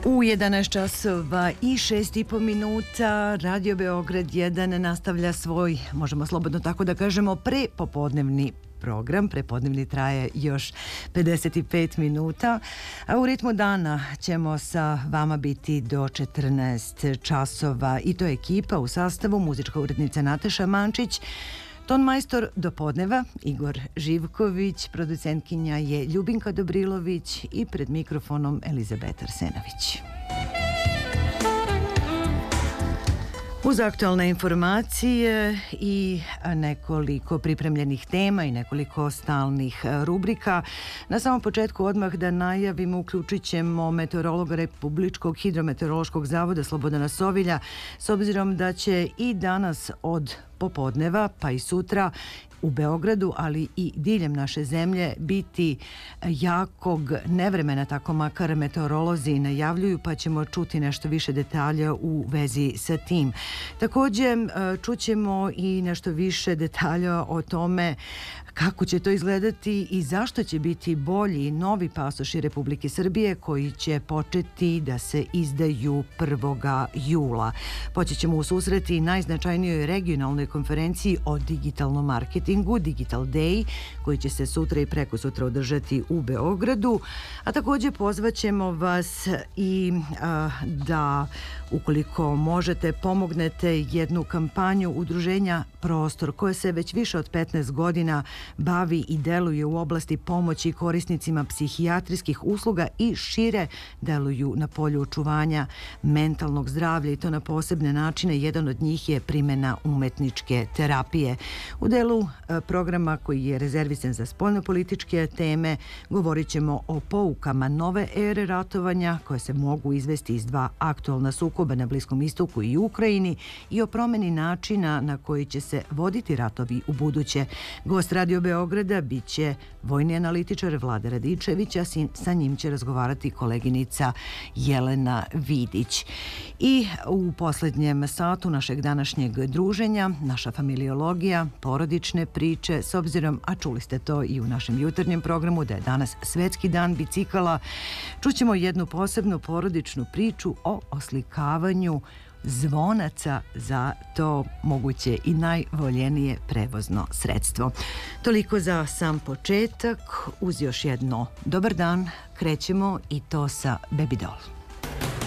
U 11 časova i 6,5 minuta Radio Beograd 1 nastavlja svoj, možemo slobodno tako da kažemo, prepopodnevni program. Prepodnevni traje još 55 minuta, a u ritmu dana ćemo sa vama biti do 14 časova i to je ekipa u sastavu: muzička urednica Nataša Mančić, ton majstor do podneva Igor Živković, producentkinja je Ljubinka Dobrilović i pred mikrofonom Elizabeta Arsenović. Uz aktualne informacije i nekoliko pripremljenih tema i nekoliko stalnih rubrika, na samom početku odmah da najavimo, uključit ćemo meteorologa Republičkog hidrometeorološkog zavoda Slobodana Sovilja, s obzirom da će i danas od popodneva pa i sutra u Beogradu, ali i diljem naše zemlje biti jakog nevremena, tako makar meteorolozi najavljuju, pa ćemo čuti nešto više detalja u vezi sa tim. Također čućemo i nešto više detalja o tome kako će to izgledati i zašto će biti bolji novi pasoši Republike Srbije koji će početi da se izdaju 1. jula. Poći ćemo u susreti najznačajnijoj regionalnoj konferenciji o digitalnom marketingu, Digital Day, koji će se sutra i prekosutra održati u Beogradu. A također pozvaćemo vas i da, ukoliko možete, pomognete jednu kampanju udruženja Prostor, koje se već više od 15 godina bavi i deluje u oblasti pomoći korisnicima psihijatrijskih usluga i šire deluju na polju očuvanja mentalnog zdravlja, i to na posebne načine. Jedan od njih je primjena umetničke terapije. U delu programa koji je rezervisan za spoljnopolitičke teme govorit ćemo o poukama nove ere ratovanja koje se mogu izvesti iz dva aktualna sukoba na Bliskom istoku i Ukrajini i o promjeni načina na koji će se voditi ratovi u buduće. Gost Radio Beograda bit će vojni analitičar Vlada Radičević, a sa njim će razgovarati koleginica Jelena Vidić. I u posljednjem satu našeg današnjeg druženja, naša familiologija, porodične priče, s obzirom, a čuli ste to i u našem jutarnjem programu, da je danas Svetski dan bicikala, čućemo jednu posebnu porodičnu priču o oslikavanju zvonaca za to moguće i najvoljenije prevozno sredstvo. Toliko za sam početak. Uz još jedno dobar dan krećemo, i to sa Baby Doll.